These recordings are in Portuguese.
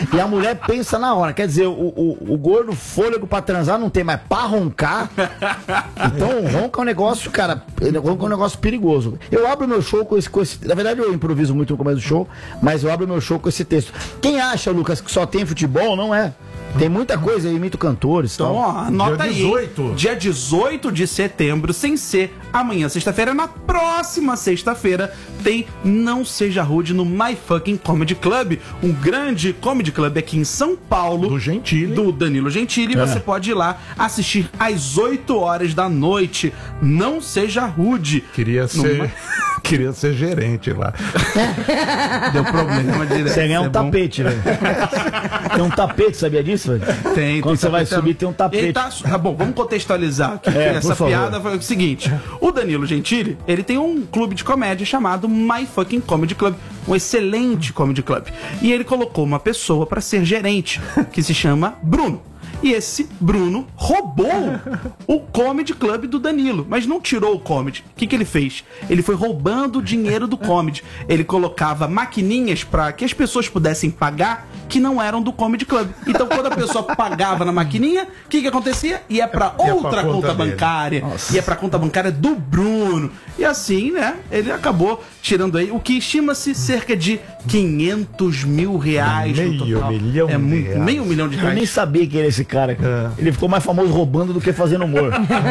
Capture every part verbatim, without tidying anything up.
E a mulher pensa na hora. Quer dizer, o, o, o gordo fôlego pra transar não tem mais pra roncar. Então, ronca é um negócio, cara, ronca é um negócio perigoso. Eu abro meu show com esse, com esse... Na verdade, eu improviso muito no começo do show, mas eu abro meu show com esse texto. Quem acha, Lucas, que só tem futebol, não é. Tem muita coisa, eu imito cantores. Então, tal. ó, anota Dia aí. dezoito. Dia dezoito de setembro, sem ser amanhã, sexta-feira. Na próxima sexta-feira, tem Não Seja Rude no My Fucking Comedy Club. Um grande comedy club aqui em São Paulo. Do Gentili. Do Danilo Gentili. É. Você pode ir lá assistir às oito horas da noite. Não Seja Rude. Queria No ser... My- Queria ser gerente lá. Deu problema direto. Você ganha um tapete, velho. Tem um tapete, sabia disso, velho? Tem, Quando tem você vai tapete. subir, tem um tapete. Ele tá, tá bom, vamos contextualizar aqui. É, Essa por favor. piada foi o seguinte: o Danilo Gentili, ele tem um clube de comédia chamado My Fucking Comedy Club, um excelente comedy club. E ele colocou uma pessoa pra ser gerente, que se chama Bruno. E esse Bruno roubou o comedy club do Danilo, mas não tirou o comedy. O que, que ele fez? Ele foi roubando o dinheiro do comedy. Ele colocava maquininhas para que as pessoas pudessem pagar que não eram do comedy club. Então, quando a pessoa pagava na maquininha, o que, que acontecia? Ia para Ia outra pra conta conta dele. bancária, ia para conta bancária do Bruno. E assim, né? Ele acabou tirando aí o que estima-se cerca de quinhentos mil reais. Meio no total. milhão é de muito, reais. meio milhão de Eu reais. nem sabia que era esse cara, cara. Ele ficou mais famoso roubando do que fazendo humor.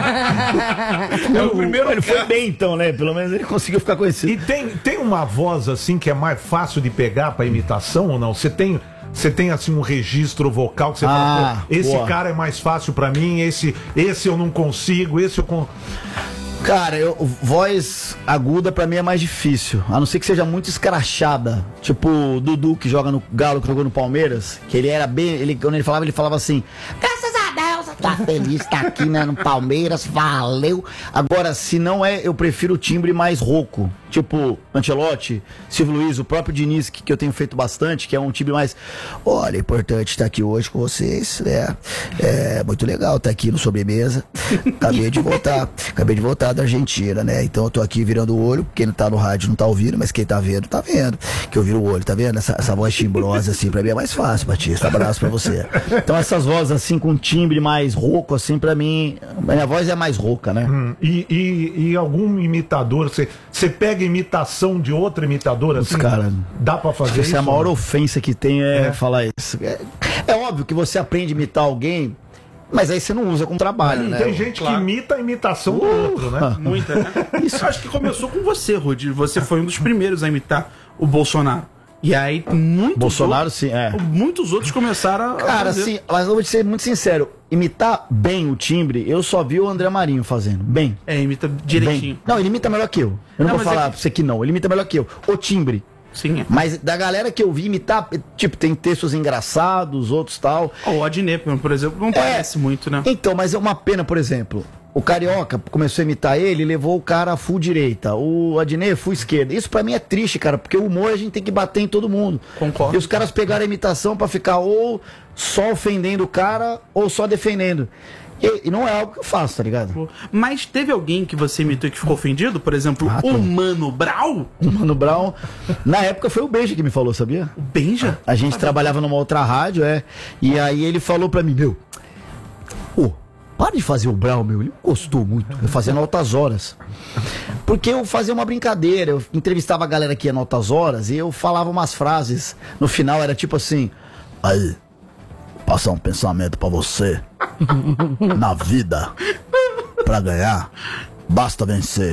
É o primeiro Ele foi bem, então, né? Pelo menos ele conseguiu ficar conhecido. E tem, tem uma voz assim que é mais fácil de pegar pra imitação ou não? Você tem, você tem assim um registro vocal que você Ah, fala, pô, esse boa. cara é mais fácil pra mim, esse, esse eu não consigo, esse eu con... Cara, eu, voz aguda pra mim é mais difícil. A não ser que seja muito escrachada. Tipo o Dudu, que joga no Galo, que jogou no Palmeiras. Que ele era bem. Ele, quando ele falava, ele falava assim: graças a Deus, tá feliz, tá aqui né, no Palmeiras, valeu. Agora, se não é, eu prefiro o timbre mais rouco. Tipo Ancelotti, Silvio Luiz, o próprio Diniz, que, que eu tenho feito bastante, que é um timbre mais. Olha, é importante estar aqui hoje com vocês, né? É muito legal estar aqui no Sobremesa. Acabei de voltar, acabei de voltar da Argentina, né? Então eu tô aqui virando o olho, quem não tá no rádio não tá ouvindo, mas quem tá vendo, tá vendo. Que eu viro o olho, tá vendo? Essa, essa voz timbrosa, assim, pra mim é mais fácil, Batista. Abraço pra você. Então essas vozes, assim, com timbre mais rouco, assim, pra mim, minha voz é mais rouca, né? Hum, e, e, e algum imitador, você, você pega imitação de outro imitador assim? Os cara, dá pra fazer essa isso? é a maior ou não? ofensa que tem é, É. falar isso. É, é óbvio que você aprende a imitar alguém, mas aí você não usa com trabalho, né? Tem gente Claro. que imita a imitação do outro, né? Muita, né? Isso acho que começou com você, Rudy. Você foi um dos primeiros a imitar o Bolsonaro. E aí, muitos Bolsonaro, outros, sim, é. muitos outros começaram a Cara, fazer. assim, mas eu vou te ser muito sincero, imitar bem o timbre, eu só vi o André Marinho fazendo, bem. É, imita direitinho. Bem. Não, ele imita melhor que eu. Eu não, Não, vou mas falar é que- pra você que não, ele imita melhor que eu. O timbre. Sim, é. Mas da galera que eu vi imitar, tipo, tem textos engraçados, outros tal. O Adnet, por exemplo, não parece muito, né? Então, mas é uma pena, por exemplo, o Carioca começou a imitar ele e levou o cara a full direita, o Adnet full esquerda. Isso pra mim é triste, cara, porque o humor a gente tem que bater em todo mundo. Concordo. E os caras pegaram a imitação pra ficar ou só ofendendo o cara ou só defendendo. E, e não é algo que eu faço, tá ligado? Mas teve alguém que você imitou que ficou ofendido? Por exemplo, Ah, o tô. Mano Brown? O Mano Brown, na época foi o Benja que me falou, sabia? O Benja? A gente trabalhava numa outra rádio, é. E aí ele falou pra mim, meu, ô, para de fazer o Brown, meu. Ele gostou muito. Eu fazia no Altas Horas. Porque eu fazia uma brincadeira. Eu entrevistava a galera que ia no Altas Horas e eu falava umas frases. No final era tipo assim: aí, passar um pensamento pra você. Na vida, pra ganhar, basta vencer.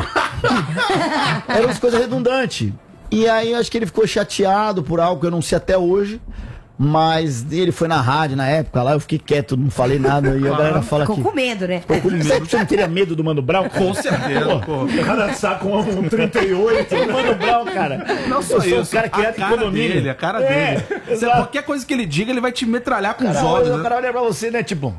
Eram umas coisas redundantes. E aí eu acho que ele ficou chateado por algo que eu não sei até hoje. Mas ele foi na rádio na época lá, eu fiquei quieto, não falei nada. E a galera fala Ficou que. com medo, né? Ficou com medo. Você não teria medo do Mano Brown? Com certeza, pô. O cara saca um, um trinta e oito. O Mano Brown, cara. Não só eu sou isso, um cara que a é cara condomínio. dele, a cara É, dele. Você- exato. qualquer coisa que ele diga, ele vai te metralhar com os Cara, olhos, o né? cara olha pra você, né? Tipo.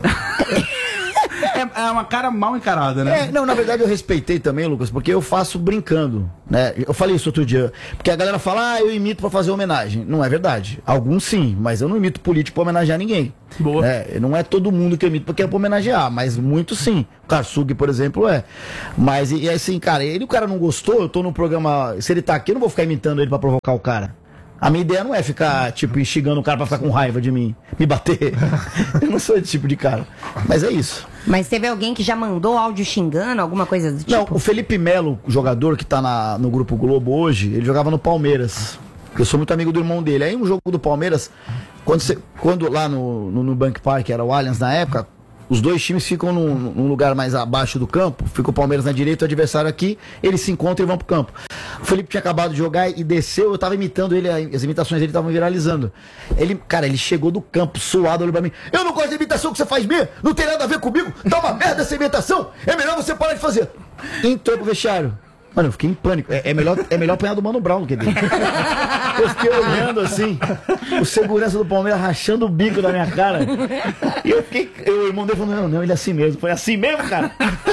É, é uma cara mal encarada, né? É, não, na verdade eu respeitei também, Lucas, porque eu faço brincando, né? Eu falei isso outro dia, porque a galera fala, ah, eu imito pra fazer homenagem. Não é verdade. Alguns sim, mas eu não imito político pra homenagear ninguém. Boa. Né? Não é todo mundo que eu imito porque é pra homenagear, mas muito sim. O Karsug, por exemplo, é. Mas, e assim, cara, ele, o cara não gostou, eu tô no programa, se ele tá aqui, eu não vou ficar imitando ele pra provocar o cara. A minha ideia não é ficar, tipo, instigando o cara pra ficar com raiva de mim, me bater. Eu não sou esse tipo de cara. Mas é isso. Mas teve alguém que já mandou áudio xingando, alguma coisa do tipo? Não, o Felipe Melo, o jogador que tá na, no Grupo Globo hoje, ele jogava no Palmeiras. Eu sou muito amigo do irmão dele. Aí um jogo do Palmeiras, quando, você, quando lá no, no, no Bank Park, era o Allianz na época, os dois times ficam num, num lugar mais abaixo do campo, fica o Palmeiras na direita, o adversário aqui, eles se encontram e vão pro campo. O Felipe tinha acabado de jogar e desceu, eu tava imitando ele, as imitações dele estavam viralizando. Ele, cara, ele chegou do campo suado, olhou pra mim, eu não gosto da imitação que você faz minha, não tem nada a ver comigo, tá uma merda essa imitação, é melhor você parar de fazer. Entrou pro vestiário. Mano, eu fiquei em pânico. É, é, melhor, é melhor apanhar do Mano Brown do que dele. Eu fiquei olhando assim, o segurança do Palmeiras rachando o bico da minha cara. E eu fiquei. Eu, o irmão dele falou: não, não, ele é assim mesmo. Foi assim mesmo, cara?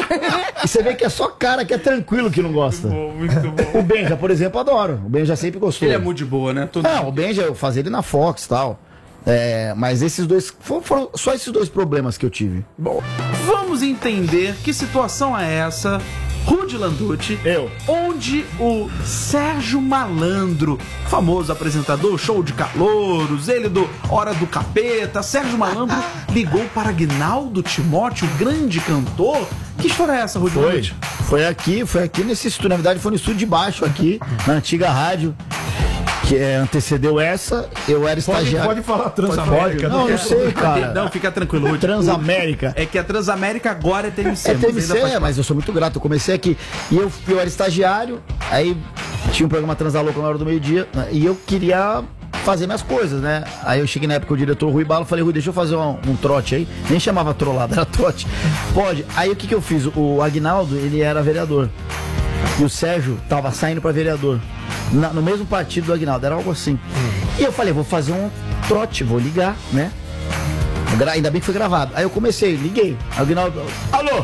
E você vê que é só cara que é tranquilo que não gosta. Muito bom, muito bom. O Benja, por exemplo, adoro. O Benja sempre gostou. Ele é muito de boa, né? Todo Não, o Benja eu fazia ele na Fox e tal. É, mas esses dois. Foram, foram só esses dois problemas que eu tive. Bom, vamos entender que situação é essa. Rudy Landucci, Eu. onde o Sérgio Malandro, famoso apresentador, show de calouros, ele do Hora do Capeta, Sérgio Malandro ligou para Aguinaldo Timóteo, grande cantor. Que história é essa, Rudy Foi. Landucci? Foi aqui, foi aqui nesse estúdio. Na verdade, foi no estúdio de baixo aqui, na antiga rádio. Que é, antecedeu essa, eu era Pode, estagiário. pode falar Transamérica. Não, né? não sei, cara. Não, fica tranquilo, Rudy. Transamérica. É que a Transamérica agora é T M C. É mas T M ainda C, faz é, mas eu sou muito grato. Eu comecei aqui e eu, eu era estagiário, aí tinha um programa Transalouca na hora do meio-dia, né, e eu queria fazer minhas coisas, né? Aí eu cheguei na época com o diretor Rui Balo, falei, Rui, deixa eu fazer um, um trote aí. Nem chamava trollada, era trote. Pode. Aí o que que eu fiz? O Aguinaldo, ele era vereador. E o Sérgio tava saindo pra vereador. Na, no mesmo partido do Aguinaldo, era algo assim. E eu falei, vou fazer um trote, vou ligar, né? Gra- Ainda bem que foi gravado. Aí eu comecei, liguei. Aguinaldo, alô?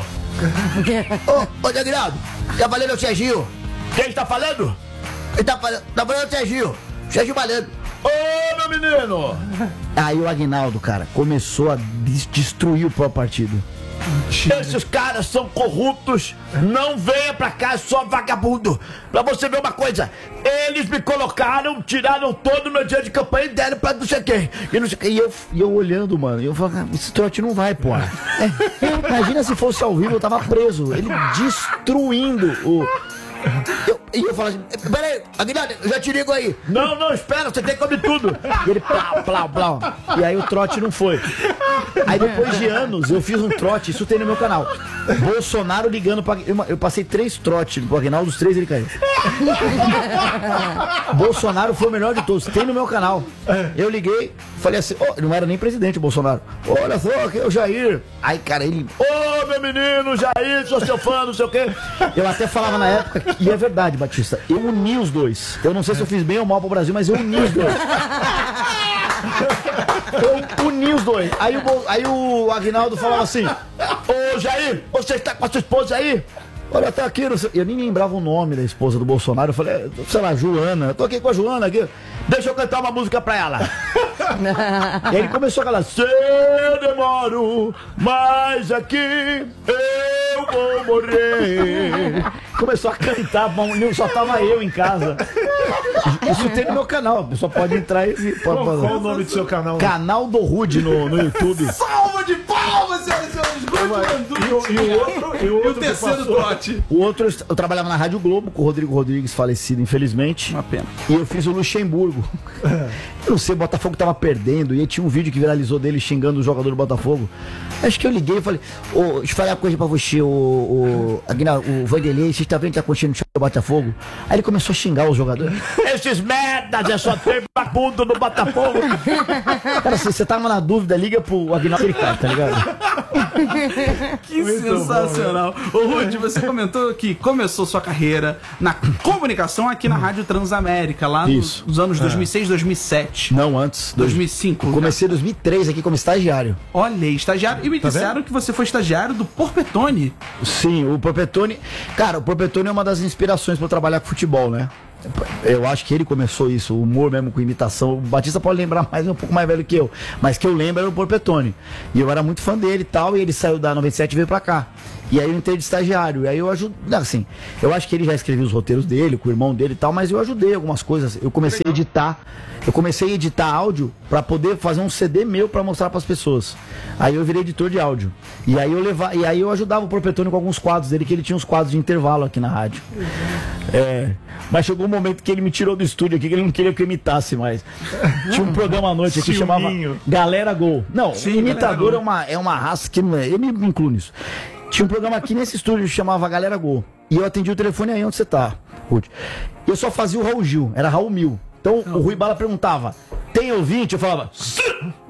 Ô, ô, Aguinaldo, tá falando o Serginho? Quem está falando? Ele tá falando, tá falando o Serginho. Serginho Malandro. Ô, meu menino! Aí o Aguinaldo, cara, começou a des- destruir o próprio partido. Esses caras são corruptos. Não venha pra cá, só vagabundo. Pra você ver uma coisa, eles me colocaram, tiraram todo o meu dia de campanha e deram pra não sei quem. E, não sei quem. E, eu, e eu olhando, mano, e eu falando, esse trote não vai, pô. É, imagina se fosse ao vivo, eu tava preso. Ele destruindo o... Eu, e eu falo assim, peraí, Aguinaldo, eu já te ligo aí. Não, não, espera, você tem que comer tudo. E ele, plau, plau, plau. E aí o trote não foi. Aí depois de anos, eu fiz um trote, isso tem no meu canal. Bolsonaro ligando pra... Eu, eu passei três trotes pro Aguinaldo, os três ele caiu. Bolsonaro foi o melhor de todos, tem no meu canal. Eu liguei, falei assim, oh, não era nem presidente o Bolsonaro. Olha só, aqui é o Jair. Aí, cara, ele, ô, oh, meu menino, Jair, sou seu fã, não sei o quê. Eu até falava na época, e é verdade, Batista, eu uni os dois. Eu não sei se eu fiz bem ou mal pro Brasil, mas eu uni os dois. Eu uni os dois. Aí o, Bo- aí o Aguinaldo falava assim, ô Jair, você está com a sua esposa aí? Olha, tá aqui, não sei- eu nem lembrava o nome da esposa do Bolsonaro. Eu falei, sei lá, Joana, eu tô aqui com a Joana aqui. Deixa eu cantar uma música pra ela. E aí ele começou a falar, se eu demoro, mas aqui eu vou morrer. Começou a cantar, bom, só tava eu em casa. Isso tem no meu canal, a pessoa pode entrar e... Pode, Qual, pode- qual o nome do seu canal? Canal do Rude no, no YouTube. Salva de palmas, senhoras e senhores! Rudy E Landucci! o, e o outro, e o E outro o que terceiro passou? trote. O outro, eu eu trabalhava na Rádio Globo com o Rodrigo Rodrigues, falecido, infelizmente. Uma pena. E eu fiz o Luxemburgo. Eu não sei, o Botafogo tava perdendo. E aí tinha um vídeo que viralizou dele xingando o jogador do Botafogo. Acho que eu liguei e falei, ô, deixa eu falar uma coisa pra você, o, o, Aguinaldo, o Vanderlei, você tá vendo o que tá acontecendo no time do Botafogo? Aí ele começou a xingar os jogadores. Esses merdas, é só ter vagabundo no Botafogo. Cara, se você tava na dúvida, liga pro Aguinaldo que ele cai, tá ligado? Que Muito sensacional. Ô, Rudy, você comentou que começou sua carreira na comunicação aqui na Rádio Transamérica, lá nos, Isso. nos anos dois mil e seis, dois mil e sete. Não, antes. dois mil e cinco. Comecei em dois mil e três aqui como estagiário. Olha, estagiário. E me Tá disseram que você foi estagiário do Porpetone. Sim, o Porpetone. Cara, o Porpetone é uma das inspirações pra eu trabalhar com futebol, né? Eu acho que ele começou isso, o humor mesmo com imitação. O Batista pode lembrar mais, é um pouco mais velho que eu. Mas que eu lembro era o Porpetone. E eu era muito fã dele e tal. E ele saiu da noventa e sete e veio pra cá. E aí eu entrei de estagiário. E aí eu ajudo. Assim, eu acho que ele já escreveu os roteiros dele, com o irmão dele e tal, mas eu ajudei algumas coisas. Eu comecei a editar. Eu comecei a editar áudio pra poder fazer um C D meu pra mostrar pras pessoas. Aí eu virei editor de áudio. E aí eu levava, e aí eu ajudava o Porpetone com alguns quadros dele, que ele tinha uns quadros de intervalo aqui na rádio. É, mas chegou um momento que ele me tirou do estúdio aqui, que ele não queria que eu imitasse mais. Tinha um programa à noite aqui que chamava Galera Gol. Não, Sim, imitador é uma, é uma raça que não é. Eu me incluo nisso. Tinha um programa aqui nesse estúdio que chamava Galera Gol. E eu atendi o telefone aí onde você tá, Ruth. Eu só fazia o Raul Gil, era Raul Mil. Então o Rui Bala perguntava: tem ouvinte? Eu falava: sim!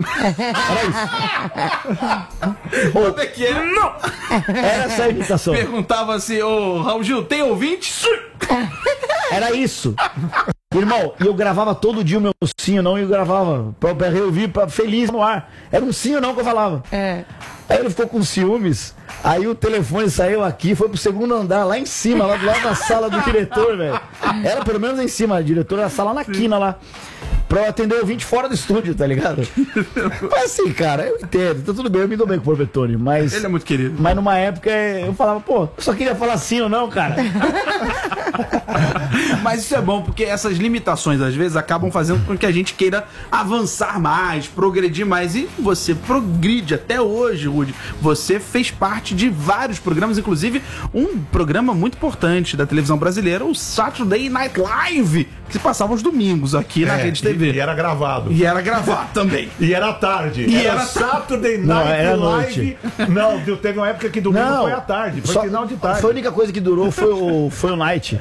Era isso. Como é que é? Não! Era essa a imitação. Perguntava assim, ô Raul Gil, tem ouvinte? Sim! Era isso. Irmão, e eu gravava todo dia o meu sim ou não, e eu gravava pra, pra reouvir, pra, feliz no ar. Era um sim ou não que eu falava. É. Aí ele ficou com ciúmes, aí o telefone saiu aqui, foi pro segundo andar, lá em cima, lá do lado da sala do diretor, velho. Era pelo menos em cima, a diretora da sala na quina lá. Pra eu atender o ouvinte fora do estúdio, tá ligado? Mas assim, cara, eu entendo, tá tudo bem, eu me dou bem com o Porpetone, mas... Ele é muito querido. Mas numa época eu falava, pô, eu só queria falar sim ou não, cara. Mas isso é bom, porque essas limitações, às vezes, acabam fazendo com que a gente queira avançar mais, progredir mais. E você progride até hoje, Rudy. Você fez parte de vários programas, inclusive um programa muito importante da televisão brasileira, o Saturday Night Live, que se passava aos domingos aqui na É, Rede T V. E, e era gravado. E era gravado também. E era tarde. E era, era Saturday Night Não, era Live. Não, deu- teve uma época que domingo Não, foi à tarde. Foi só- final de tarde. Foi a única coisa que durou, foi o, foi o Night.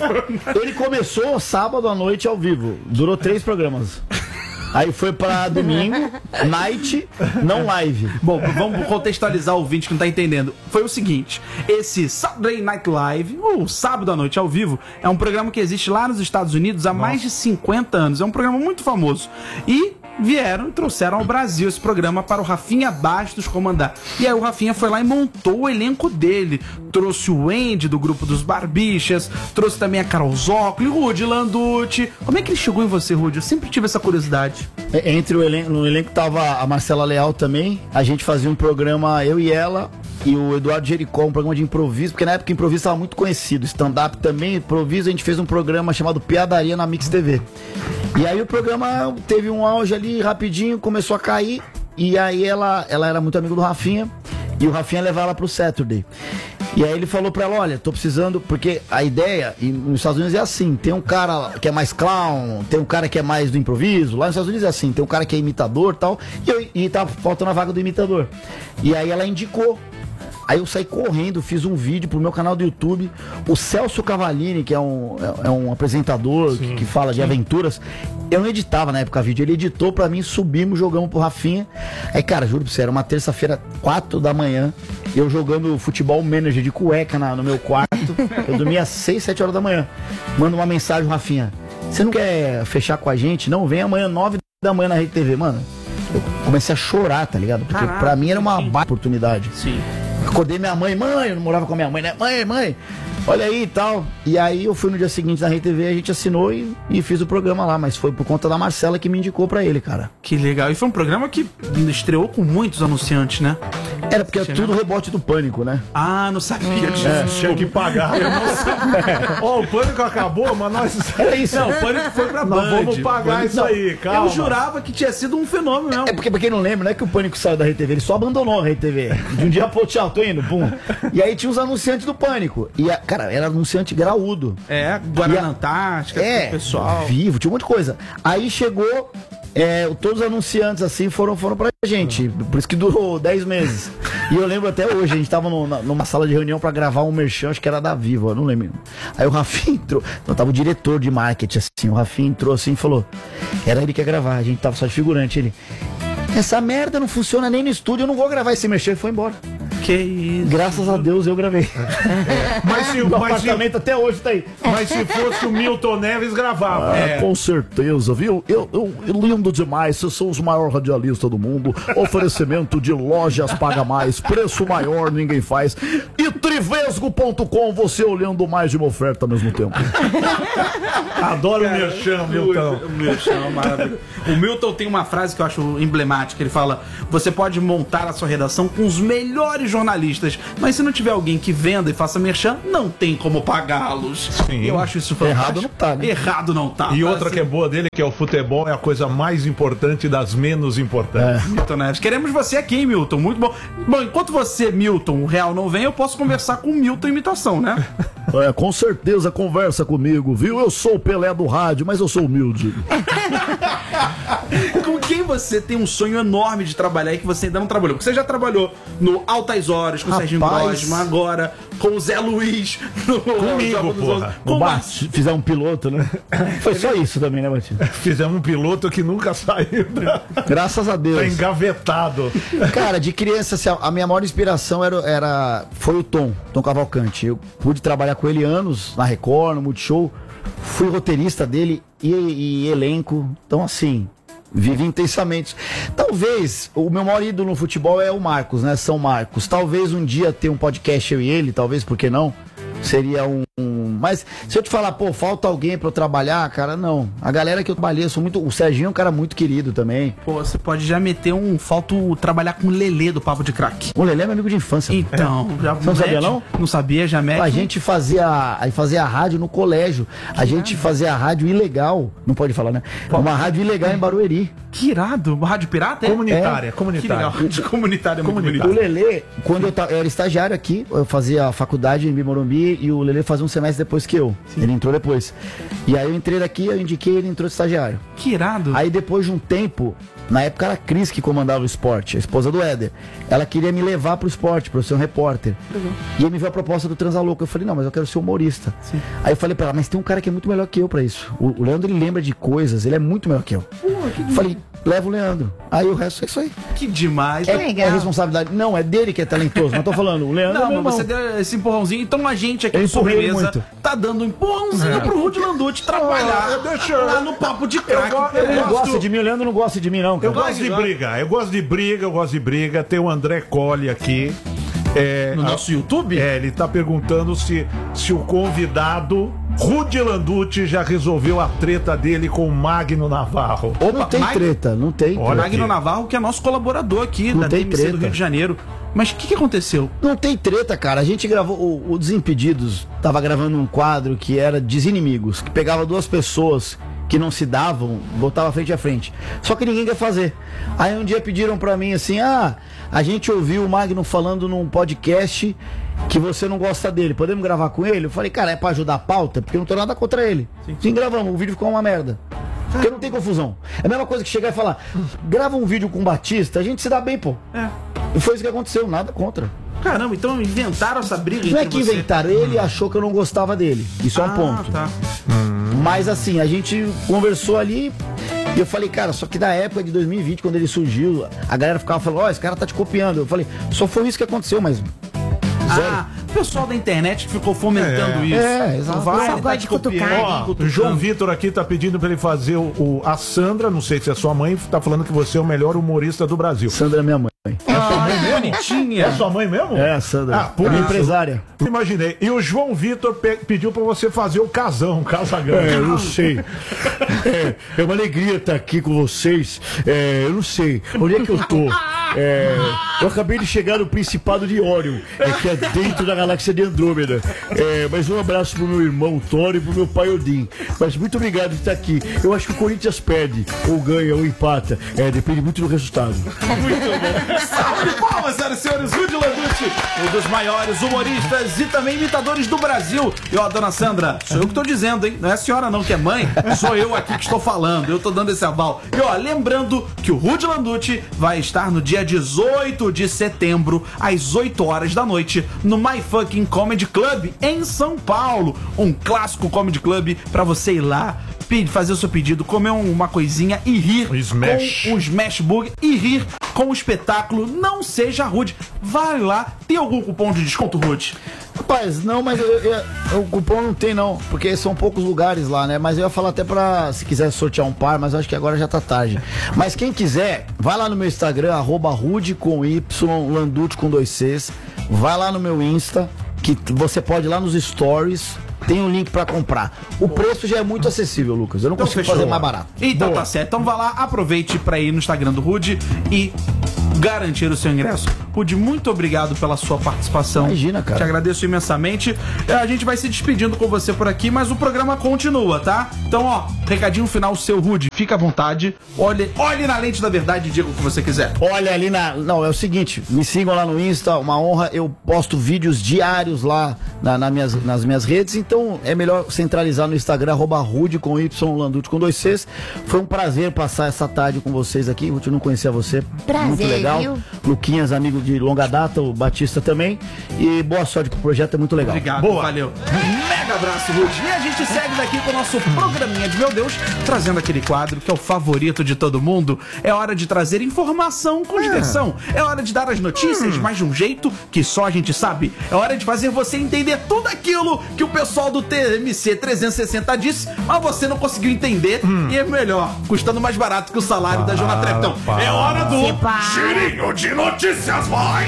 Ele começou sábado à noite ao vivo. Durou três programas. Aí foi pra domingo, night, não live. Bom, vamos contextualizar o ouvinte que não tá entendendo. Foi o seguinte, esse Saturday Night Live, ou Sábado à Noite ao Vivo, é um programa que existe lá nos Estados Unidos há mais de cinquenta anos. É um programa muito famoso. E vieram e trouxeram ao Brasil esse programa para o Rafinha Bastos comandar. E aí o Rafinha foi lá e montou o elenco dele. Trouxe o Andy do grupo dos Barbichas, trouxe também a Carol Zócoli, Rudy Landucci. Como é que ele chegou em você, Rudy? Eu sempre tive essa curiosidade. Entre o elenco, no elenco tava a Marcela Leal também. A gente fazia um programa, eu e ela, e o Eduardo Jericó, um programa de improviso, porque na época o improviso estava muito conhecido. Stand-up também, improviso, a gente fez um programa chamado Piadaria na Mix T V. E aí o programa teve um auge ali rapidinho, começou a cair. E aí ela, ela era muito amiga do Rafinha, e o Rafinha levava ela pro Saturday. E aí ele falou pra ela, olha, tô precisando, porque a ideia, e nos Estados Unidos é assim, tem um cara que é mais clown, tem um cara que é mais do improviso, lá nos Estados Unidos é assim, tem um cara que é imitador e tal, e, eu, e tava faltando a vaga do imitador. E aí ela indicou. Aí eu saí correndo, fiz um vídeo pro meu canal do YouTube. O Celso Cavallini, que é um, é, é um apresentador que, que fala de aventuras, eu não editava na época vídeo, ele editou pra mim, subimos, jogamos pro Rafinha. Aí, cara, juro pra você, era uma terça-feira, quatro da manhã, eu jogando futebol manager de cueca na, no meu quarto. Eu dormia às seis, sete horas da manhã. Manda uma mensagem, Rafinha: você não quer fechar com a gente? Não, vem amanhã, nove da manhã na Rede T V, mano. Eu comecei a chorar, tá ligado? Porque Caraca, pra mim era uma sim. baita oportunidade. Sim. Acordei minha mãe, mãe, eu não morava com a minha mãe, né? Mãe, mãe, olha aí e tal. E aí eu fui no dia seguinte na Rede T V, a gente assinou e, e fiz o programa lá, mas foi por conta da Marcela que me indicou pra ele, cara. Que legal. E foi um programa que estreou com muitos anunciantes, né? Era porque é tudo rebote do Pânico, né? Ah, não sabia disso. É, tinha que pagar. Eu não sei. Ó, o Pânico acabou, mas nós... Era isso. Não, o Pânico foi pra Nós Band. vamos pagar Pânico- isso Não, aí, calma. Eu jurava que tinha sido um fenômeno mesmo. É porque, pra quem não lembra, não é que o Pânico saiu da Rede T V, ele só abandonou a Rede T V. De um dia pro outro, tchau, tô indo, pum. E aí tinha os anunciantes do Pânico. E, a, cara, era anunciante graúdo. É, Guarana E a- Antártica, É, pessoal. vivo, tinha um monte de coisa. Aí chegou, é, todos os anunciantes assim foram, foram pra gente. Por isso que durou dez meses. E eu lembro até hoje, a gente tava no- na- numa sala de reunião pra gravar um merchan, acho que era da Vivo, eu não lembro. Aí o Rafinha entrou, não, tava o diretor de marketing assim, o Rafinha entrou assim e falou, era ele que ia gravar, a gente tava só de figurante, ele, essa merda não funciona nem no estúdio, eu não vou gravar esse merchan, e foi embora. Que isso. Graças a Deus eu gravei. Mas se, O mas, se, apartamento até hoje tá aí. mas se fosse o Milton Neves, gravava. Ah, com certeza, viu? Eu, eu, eu lindo demais, vocês são os maiores radialistas do mundo. Oferecimento de lojas paga mais, preço maior, ninguém faz. E trivesgo ponto com, você olhando mais de uma oferta ao mesmo tempo. Adoro o merchan, Milton. O Milton, maravilhoso. O Milton tem uma frase que eu acho emblemática. Ele fala: você pode montar a sua redação com os melhores jornalistas, mas se não tiver alguém que venda e faça merchan, não tem como pagá-los. Sim. Eu acho isso fantástico. Errado não tá, né? Errado não tá. E tá, outra assim. que é boa dele, que é o futebol, é a coisa mais importante das menos importantes. Milton Neves. Queremos você aqui, hein, Milton? Muito bom. Bom, enquanto você, Milton, o Real não vem, eu posso conversar com o Milton Imitação, né? É, com certeza conversa comigo, viu? Eu sou o Pelé do rádio, mas eu sou humilde. Com quem você tem um sonho enorme de trabalhar e que você ainda não trabalhou? Porque você já trabalhou no Altas Horas, com o Serginho Rapaz. Grosman, agora com o Zé Luiz. No Comigo, Jogo dos porra. Outros. No Com bar, Mar- fizer um piloto, né? Foi só isso também, né, Matinho? Fizemos um piloto que nunca saiu. Da... Graças a Deus. Tá engavetado. Cara, de criança, assim, a minha maior inspiração era, era, foi o Tom, Tom Cavalcante. Eu pude trabalhar com ele anos na Record, no Multishow. Fui roteirista dele e, e elenco. Então, assim, vivi intensamente. Talvez, o meu maior ídolo no futebol é o Marcos, né? São Marcos. Talvez um dia ter um podcast eu e ele, talvez, por que não? Seria um, um... Mas se eu te falar, pô, falta alguém pra eu trabalhar, cara, não. A galera que eu trabalhei, eu sou muito... O Serginho é um cara muito querido também. Pô, você pode já meter um... Falta o- trabalhar com o Lelê do Papo de Crack. O Lelê é meu amigo de infância. Então, já Você não sabia, mete- não? Não sabia, já mete. A gente fazia, a fazia a rádio no colégio. A gente fazia a rádio ilegal. Não pode falar, né? Uma rádio ilegal em Barueri. Que irado. Rádio Pirata? é? Comunitária, Que legal. comunitária. Rádio comunitária é muito O bonito. Lelê, quando eu, ta- eu era estagiário aqui, eu fazia a faculdade em Morumbi e o Lelê fazia um semestre depois que eu. Ele entrou depois. E aí eu entrei daqui, eu indiquei, ele entrou de estagiário. Que irado. Aí depois de um tempo, na época era a Cris que comandava o esporte, a esposa do Éder. Ela queria me levar pro esporte, pra eu ser um repórter. E aí me veio a proposta do Transalouco. Eu falei, não, mas eu quero ser humorista. Sim. Aí eu falei pra ela, mas tem um cara que é muito melhor que eu pra isso. O, o Leandro, ele lembra de coisas, ele é muito melhor que eu. Falei, leva o Leandro. Aí o resto é isso aí. Que demais. É, legal. é responsabilidade. Não, é dele que é talentoso. Mas tô falando, o Leandro é Não, meu mas irmão. você deu esse empurrãozinho. Então a gente aqui Eu no empurrei ele Sobremesa muito. tá dando um empurrãozinho pro Rudy Landucci trabalhar Ah, deixa eu- lá no Papo de Crack. go- Ele não gosto- gosta de mim, o Leandro não gosta de mim, não, Eu cara. gosto de briga, eu gosto de briga, eu gosto de briga. Tem o André Colli aqui. É, No a- nosso YouTube? É, ele tá perguntando se, se o convidado, Rudy Landucci, já resolveu a treta dele com o Magno Navarro. Não tem Mag- treta, não tem. Olha Magno aqui. Navarro, que é nosso colaborador aqui Não da tem D M C do treta. Rio de Janeiro. Mas o que, que aconteceu? Não tem treta, cara. A gente gravou. O, o Desimpedidos tava gravando um quadro que era Desinimigos, que pegava duas pessoas que não se davam, botava frente a frente. Só que ninguém quer fazer. Aí um dia pediram pra mim assim: ah, a gente ouviu o Magno falando num podcast que você não gosta dele. Podemos gravar com ele? Eu falei, cara, é pra ajudar a pauta? Porque eu não tô nada contra ele. Sim, gravamos. O vídeo ficou uma merda. Porque não tem confusão. É a mesma coisa que chegar e falar: grava um vídeo com o Batista, a gente se dá bem, pô. É. E foi isso que aconteceu, nada contra. Caramba, então inventaram essa briga Não é entre que você. inventaram, ele achou que eu não gostava dele. Isso é um Ah, ponto. tá. Mas assim, a gente conversou ali e eu falei, cara, só que na época de dois mil e vinte, quando ele surgiu, a galera ficava falando, ó, esse cara tá te copiando. Eu falei, só foi isso que aconteceu, mas. Ah, o pessoal da internet que ficou fomentando É. isso. É, exato. Vai, Só ele gosta tá de te cutucar, copiando, Ó, o cutucando. João Vitor aqui tá pedindo pra ele fazer o, o- a Sandra, não sei se é sua mãe, tá falando que você é o melhor humorista do Brasil. Sandra é minha mãe. Ah, que bonitinha. É sua mãe mesmo? É, a Sandra. Ah, por minha isso. empresária. Imaginei. E o João Vitor pe- pediu pra você fazer o casão, o casagão. É, eu não sei. É, é uma alegria estar aqui com vocês. É, eu não sei. Onde é que eu tô? É, eu acabei de chegar no Principado de Órion, é, que é dentro da galáxia de Andrômeda. É, mas um abraço pro meu irmão Thor e pro meu pai Odin. Mas muito obrigado por estar aqui. Eu acho que o Corinthians perde, ou ganha, ou empata. É, depende muito do resultado. Salve de palmas, senhoras e senhores, Rudy Landucci, um dos maiores humoristas e também imitadores do Brasil. E ó, dona Sandra, sou eu que tô dizendo, hein? Não é a senhora não que é mãe, sou eu aqui que estou falando, eu tô dando esse aval. E ó, lembrando que o Rudy Landucci vai estar no dia dezoito de setembro, às oito horas da noite, no My Fucking Comedy Club, em São Paulo. Um clássico comedy club pra você ir lá, pe- fazer o seu pedido, comer um- uma coisinha e rir Um smash. com o Smash Burger e rir com o espetáculo Não Seja Rude. Vai lá. Tem algum cupom de desconto, Rude? Rapaz, não, mas eu, eu- o cupom não tem não, porque são poucos lugares lá, né? Mas eu ia falar até pra, se quiser sortear um par, mas eu acho que agora já tá tarde. Mas quem quiser, vai lá no meu Instagram, arroba Rude com Y, Landucci com dois Cs. Vai lá no meu Insta, que você pode ir lá nos stories, tem um link pra comprar. O preço já é muito acessível, Lucas. Eu não Então consigo fechou. fazer mais barato. Então Boa. tá certo. Então vá lá, aproveite pra ir no Instagram do Rude e garantir o seu ingresso Pude, muito obrigado pela sua participação. Imagina, cara. Te agradeço imensamente. A gente vai se despedindo com você por aqui, mas o programa continua, tá? Então, ó, recadinho final seu, Rude. Fica à vontade. Olhe, olhe na lente da verdade e diga o que você quiser. Olha ali na... Não, é o seguinte, me sigam lá no Insta, uma honra. Eu posto vídeos diários lá na, na minhas, nas minhas redes, então é melhor centralizar no Instagram, arroba Rude com Y, Landucci com dois Cs. Foi um prazer passar essa tarde com vocês aqui. Eu não conhecia você. Prazer, muito legal. viu? Luquinhas, amigo de longa data, o Batista também. E boa sorte pro projeto, é muito legal. Obrigado, Boa. valeu. Mega abraço, Rude. E a gente segue daqui com o nosso programinha de Meu Deus, trazendo aquele quadro que é o favorito de todo mundo. É hora de trazer informação com diversão. É hora de dar as notícias, mas de um jeito que só a gente sabe. É hora de fazer você entender tudo aquilo que o pessoal do T M C trezentos e sessenta disse, mas você não conseguiu entender. E é melhor, custando mais barato que o salário da Jona Treptão. É hora do Separa. Girinho de Notícias, vai!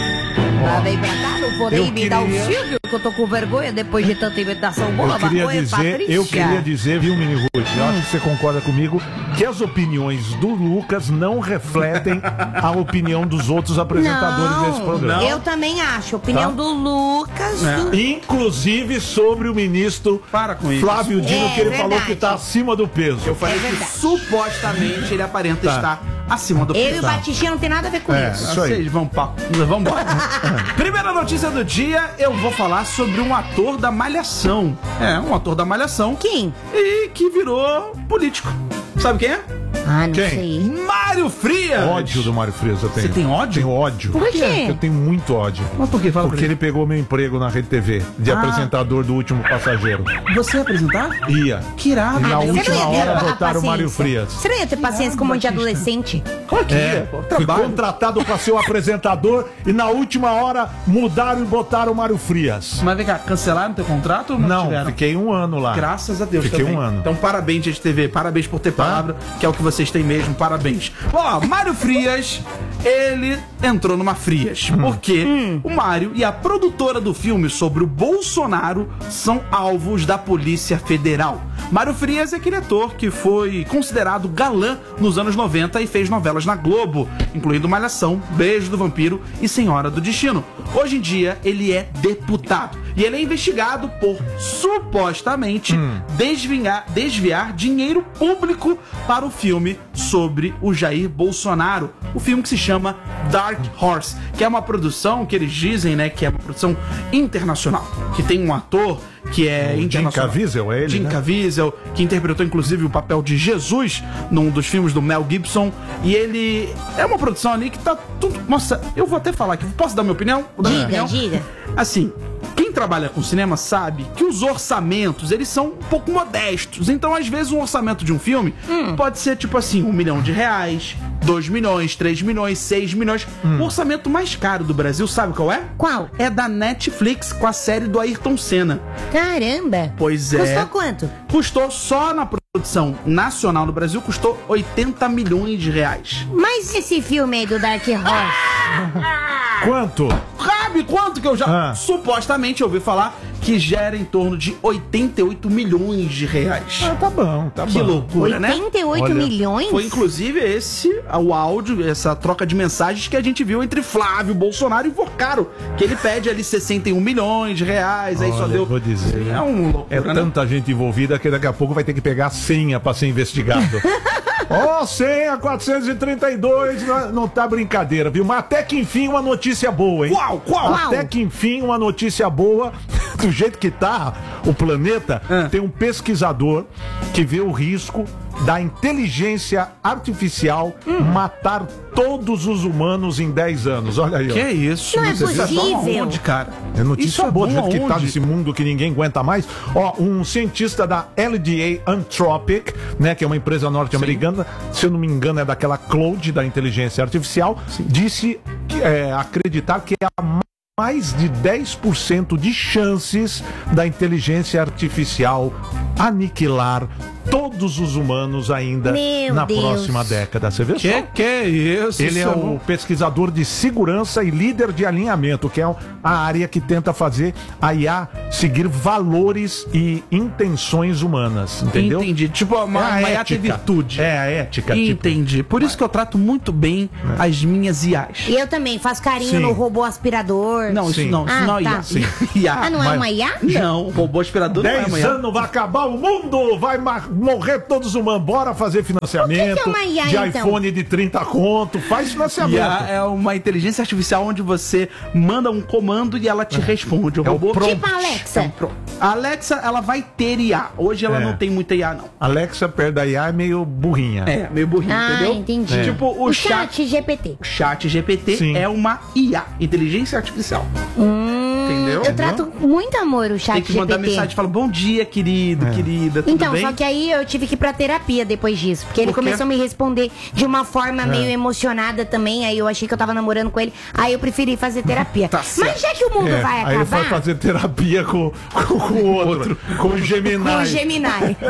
Lá vem pra cá, não vou nem Eu imitar queria- o Silvio, que eu tô com vergonha depois de tanta imitação boa. Eu queria maconha, dizer, Patrícia. eu queria dizer, viu, Mini Ruth, eu acho que você concorda comigo, que as opiniões do Lucas não refletem a opinião dos outros apresentadores desse programa. Eu também acho. Opinião Tá? do Lucas. É. Do... Inclusive sobre o ministro Para com isso. Flávio Dino, É que ele falou verdade. que tá acima do peso. Eu falei É que verdade. supostamente ele aparenta Tá. estar acima do Eu e peso. o Batistinha não tem nada a ver com É. isso. Isso aí. Vocês vão pa... vamos embora. Primeira notícia do dia, eu vou falar sobre um ator da Malhação. É, um ator da Malhação. Quem? E que virou político. Sabe quem é? Ah, não Quem? sei. Mário Frias. Ódio do Mário Frias eu tenho. Você tem ódio? Tenho ódio. Por quê? Eu tenho muito ódio. Mas por quê? Fala Porque pra ele pegou meu emprego na Rede T V, de Ah. apresentador do Último Passageiro. ele. Você ia apresentar? Ia. Que irado. E na Você não última ia ter hora a botaram o Mário paciência. Frias. Você não ia ter paciência com um monte de Batista. adolescente? Claro que É, ia, pô. fui Trabalho. contratado para ser o apresentador e na última hora mudaram e botaram o Mário Frias. Mas vem cá, cancelaram teu contrato ou não, Não, tiveram? fiquei um ano lá. Graças a Deus Fiquei também. um ano. Então parabéns, Rede T V. Parabéns por ter palavra, que é o que vocês têm mesmo. Parabéns. Ó, Mário Frias, ele entrou numa Frias. Porque o Mário e a produtora do filme sobre o Bolsonaro são alvos da Polícia Federal. Mário Frias é aquele ator que foi considerado galã nos anos noventa e fez novelas na Globo, incluindo Malhação, Beijo do Vampiro e Senhora do Destino. Hoje em dia, ele é deputado. E ele é investigado por, supostamente, desviar, desviar dinheiro público para o filme sobre o Jair Bolsonaro. O filme que se chama Dark Horse, que é uma produção que eles dizem, né, que é uma produção internacional, que tem um ator que é O Jim internacional. Caviezel, é ele, Jim né? Caviezel, que interpretou inclusive o papel de Jesus num dos filmes do Mel Gibson. E ele é uma produção ali que tá tudo... Nossa, eu vou até falar aqui. Posso dar minha opinião? Vou dar minha Diga, opinião? diga. Assim, quem trabalha com cinema sabe que os orçamentos, eles são um pouco modestos. Então, às vezes, um orçamento de um filme pode ser, tipo assim, um milhão de reais, dois milhões, três milhões, seis milhões. O orçamento mais caro do Brasil, sabe qual é? Qual? É da Netflix, com a série do Ayrton Senna. Caramba. Pois é. Custou quanto? Custou só na produção nacional no Brasil, custou oitenta milhões de reais. Mas esse filme aí do Dark Horse? Quanto? Sabe quanto que eu já Ah. supostamente ouvi falar que gera em torno de oitenta e oito milhões de reais. Ah, tá bom, tá Que bom. loucura, né? oitenta e oito Olha, milhões? Foi inclusive esse o áudio, essa troca de mensagens que a gente viu entre Flávio Bolsonaro e Vocaro, que ele pede ali sessenta e um milhões de reais, aí só Olha, deu. vou dizer. É um loucura, É né? tanta gente envolvida que daqui a pouco vai ter que pegar a senha pra ser investigado. Ó, oh, senha quatrocentos e trinta e dois, não, não tá brincadeira, viu? Mas até que enfim uma notícia boa, hein? Qual? Qual? Até que enfim uma notícia boa, do jeito que tá o planeta, Ah. tem um pesquisador que vê o risco da inteligência artificial matar todos os humanos em dez anos. Olha aí, ó. Que é isso? Não é Isso bom possível. aonde, cara? É notícia Isso é boa, do bom jeito que tá aonde? nesse mundo que ninguém aguenta mais. Ó, um cientista da L D A Anthropic, né, que é uma empresa norte-americana, se eu não me engano é daquela Cloud da inteligência artificial, disse que, é, acreditar que há mais de dez por cento de chances da inteligência artificial aniquilar todos os humanos ainda Meu na Deus. próxima década. Você vê só? Que que é isso? Ele é Isso o pesquisador de segurança e líder de alinhamento, que é a área que tenta fazer a I A seguir valores e intenções humanas, entendeu? Entendi. Tipo, uma, É a uma I A ética. tem virtude. É a ética. tipo. Entendi. Por isso que eu trato muito bem as minhas I As. E eu também faço carinho Sim. no robô aspirador. Não, isso Sim. não. Isso Ah, não é I A. tá. Sim. I A. Ah, não é Mas- uma I A? Não, robô aspirador não é Dez uma I A. anos vai acabar o mundo, vai ma- morrer todos os humanos. Bora fazer financiamento O que que é uma I A, de então? iPhone de trinta conto, faz financiamento. I A é uma inteligência artificial onde você manda um comando e ela te responde. O É o robô prompt. Tipo a Alexa. É um pro- A Alexa, ela vai ter I A. Hoje ela É. não tem muita I A, não. Alexa perto da I A é meio burrinha. É, meio burrinho, Ah, entendeu? entendi. É. Tipo, o, O chat, chat G P T. o chat G P T Sim. é uma I A, inteligência artificial. Entendeu? Eu trato com muito amor o chat Tem que mandar G P T. mensagem e falar, bom dia, querido, querida, tudo Então, bem? só que aí eu tive que ir pra terapia depois disso. Porque ele Por quê? começou a me responder de uma forma meio emocionada também. Aí eu achei que eu tava namorando com ele. Aí eu preferi fazer terapia. Tá certo. Mas já que o mundo É, vai aí ele vai acabar. fazer terapia com, com, com o outro, com o Gemini. Com o Gemini.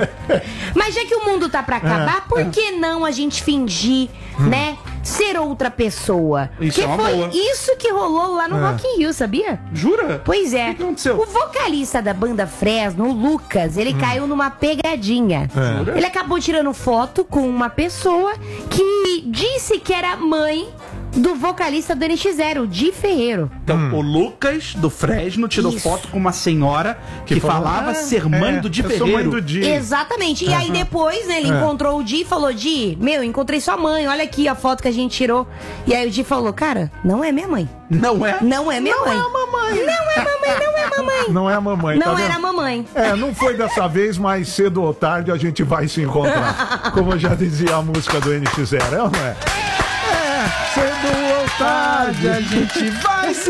Mas já que o mundo tá pra acabar, por que não a gente fingir, né? Ser outra pessoa? Isso é uma foi boa. isso que rolou lá no Rock in Rio, sabia? Jura? Pois é. O que aconteceu? O vocalista da banda Fresno, o Lucas, ele caiu numa pegadinha. É. Ele acabou tirando foto com uma pessoa que disse que era mãe do vocalista do N X Zero, Di Ferreiro. Então, Hum. o Lucas do Fresno tirou Isso. foto com uma senhora que, Que falou, falava "Ah, ser mãe é, do Di eu sou mãe Ferreiro. do Di." Exatamente. E aí depois, né, ele É. encontrou o Di e falou: Di, meu, encontrei sua mãe, olha aqui a foto que a gente tirou. E aí o Di falou: cara, não é minha mãe. Não é? Não é minha mãe. Não é a mamãe. Não é mamãe, não é mamãe. Não é a mamãe, tá Não vendo? era mamãe. É, não foi dessa vez, mas cedo ou tarde a gente vai se encontrar. Como já dizia a música do N X Zero, é ou não é? É, cedo ou tarde A gente vai se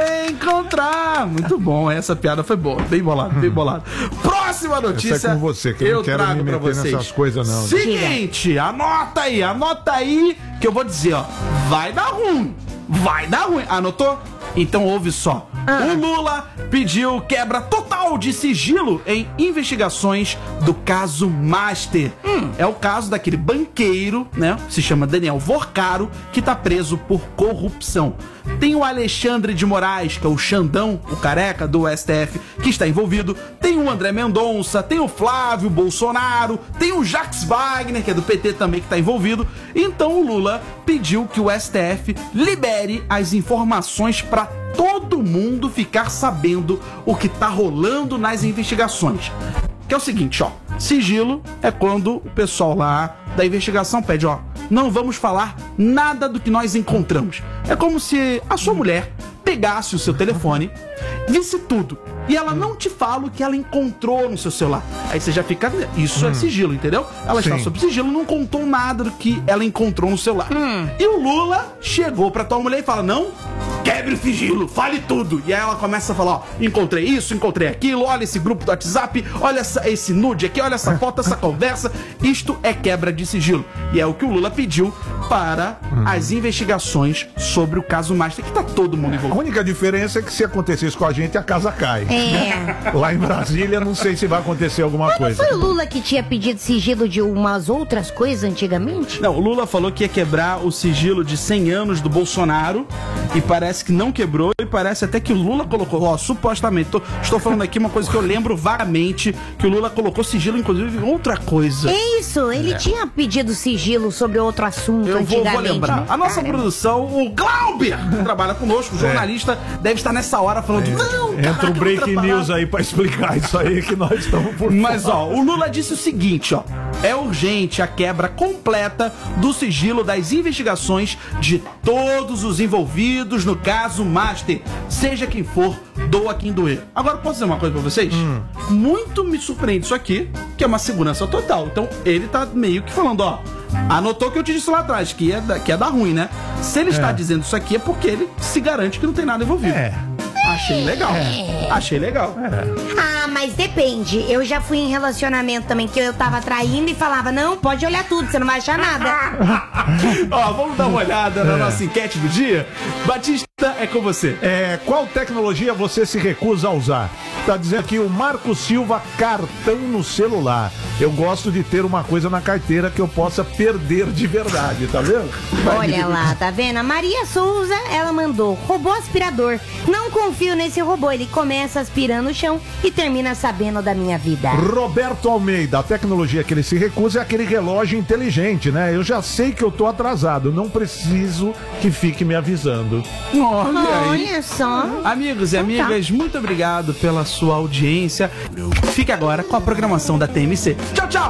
encontrar. Muito bom, essa piada foi boa. Bem bolado, bem bolado. Próxima notícia. Essa é com você, que eu eu não quero trago me pra meter vocês. nessas coisas, não. Seguinte, anota aí, anota aí que eu vou dizer, ó. Vai dar ruim. Vai dar ruim. Anotou? Então ouve só. O Lula pediu quebra total de sigilo em investigações do caso Master. É o caso daquele banqueiro, né? Se chama Daniel Vorcaro, que tá preso por corrupção. Tem o Alexandre de Moraes, que é o Xandão, o careca do S T F, que está envolvido. Tem o André Mendonça, tem o Flávio Bolsonaro, tem o Jacques Wagner, que é do P T também, que está envolvido. Então o Lula pediu que o S T F libere as informações para todo mundo ficar sabendo o que tá rolando nas investigações. Que é o seguinte, ó. Sigilo é quando o pessoal lá da investigação pede, ó, não vamos falar nada do que nós encontramos. É como se a sua mulher pegasse o seu telefone, visse tudo, e ela não te fala o que ela encontrou no seu celular. Aí você já fica... Isso é sigilo, entendeu? Ela está Sim. sob sigilo, não contou nada do que ela encontrou no celular. E o Lula chegou pra tua mulher e fala, não, quebre o sigilo, fale tudo. E aí ela começa a falar, ó, encontrei isso, encontrei aquilo, olha esse grupo do WhatsApp, olha essa, esse nude aqui, olha essa foto, essa conversa. Isto é quebra de sigilo. E é o que o Lula pediu para as investigações sobre o caso Master, que tá todo mundo A envolvido. única diferença é que se acontecesse com a gente, a casa cai. É. Lá em Brasília, não sei se vai acontecer alguma coisa. Foi o Lula que tinha pedido sigilo de umas outras coisas antigamente? Não, o Lula falou que ia quebrar o sigilo de cem anos do Bolsonaro e parece que não quebrou e parece até que o Lula colocou, ó, supostamente, tô- estou falando aqui uma coisa que eu lembro vagamente, que o Lula colocou sigilo, inclusive, em outra coisa. Isso, ele tinha pedido sigilo sobre outro assunto Eu vou, antigamente. vou lembrar. né? A nossa Caramba. produção, o Glauber, que trabalha conosco, o jornalista, deve estar nessa hora falando, não, Entra caraca, o break outra news parada. aí pra explicar isso aí que nós estamos por Mas fora. ó, o Lula disse o seguinte, ó. É urgente a quebra completa do sigilo das investigações de todos os envolvidos no caso Master, seja quem for, doa quem doer. Agora posso dizer uma coisa pra vocês? Muito me surpreende isso aqui, que é uma segurança total. Então ele tá meio que falando, ó. Anotou o que eu te disse lá atrás, que é, da- que é dar ruim, né? Se ele está dizendo isso aqui é porque ele se garante que não tem nada envolvido. É. Achei legal. Achei legal. Ah, mas mas depende. Eu já fui em relacionamento também que eu tava traindo e falava, não, pode olhar tudo, você não vai achar nada. Ó, vamos dar uma olhada na nossa enquete do dia? Batista, é com você. É, qual tecnologia você se recusa a usar? Tá dizendo aqui o Marco Silva, cartão no celular. Eu gosto de ter uma coisa na carteira que eu possa perder de verdade, tá vendo? Olha lá, tá vendo? A Maria Souza, ela mandou robô aspirador. Não confio nesse robô, ele começa aspirando o chão e termina sabendo da minha vida. Roberto Almeida, a tecnologia que ele se recusa é aquele relógio inteligente, né? Eu já sei que eu tô atrasado, não preciso que fique me avisando. Olha aí. Olha só. Amigos e amigas, muito obrigado pela sua audiência. Fique agora com a programação da T M C. Tchau, tchau!